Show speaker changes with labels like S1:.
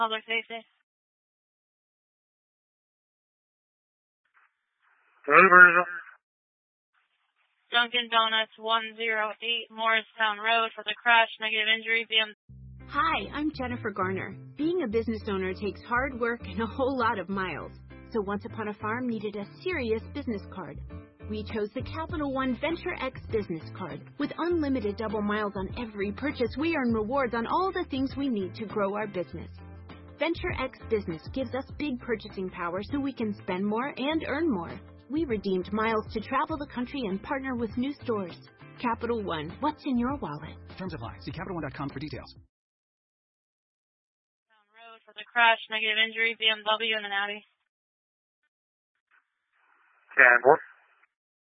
S1: Public safety. Dunkin' Donuts 108 Morristown Road for the crash, negative injury, BM.
S2: Hi, I'm Jennifer Garner. Being a business owner takes hard work and a whole lot of miles. So Once Upon a Farm needed a serious business card. We chose the Capital One Venture X business card. With unlimited double miles on every purchase, we earn rewards on all the things we need to grow our business. Venture X Business gives us big purchasing power so we can spend more and earn more. We redeemed miles to travel the country and partner with new stores. Capital One, what's in your wallet?
S3: Terms apply. See CapitalOne.com for details.
S1: Road for the crash, negative injury, BMW and an Audi.
S4: 10-4.